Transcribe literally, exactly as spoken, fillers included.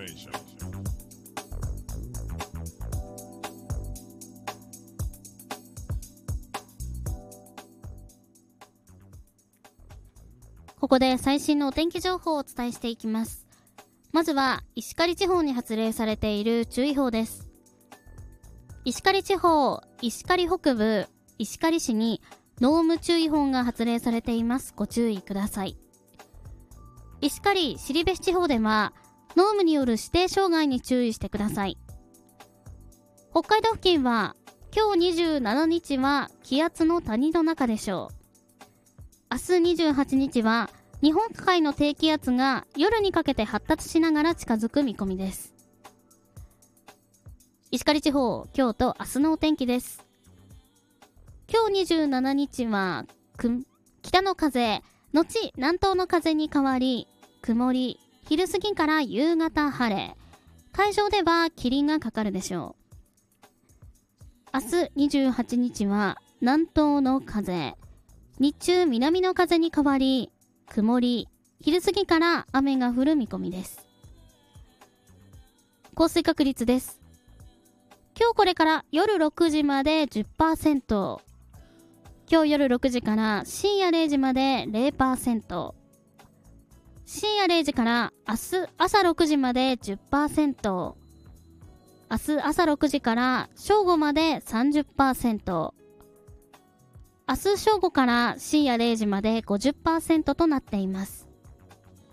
ここで最新のお天気情報をお伝えしていきます。まずは石狩地方に発令されている注意報です。石狩地方、石狩北部、石狩市に濃霧注意報が発令されています。ご注意ください。石狩、後志地方では濃霧による指定障害に注意してください。北海道付近は今日にじゅうしちにちは気圧の谷の中でしょう。明日にじゅうはちにちは日本海の低気圧が夜にかけて発達しながら近づく見込みです。石狩地方、今日と明日のお天気です。今日にじゅうしちにちは北の風後南東の風に変わり曇り、昼過ぎから夕方晴れ、海上では霧がかかるでしょう。明日にじゅうはちにちは南東の風、日中南の風に変わり曇り、昼過ぎから雨が降る見込みです。降水確率です。今日これから夜ろくじまで じゅっパーセント、 今日夜ろくじから深夜れいじまで ゼロパーセント、 深夜れいじから明日朝ろくじまで じゅっパーセント、 明日朝ろくじから正午まで さんじゅっパーセント、明日正午から深夜れいじまで ごじゅっパーセント となっています。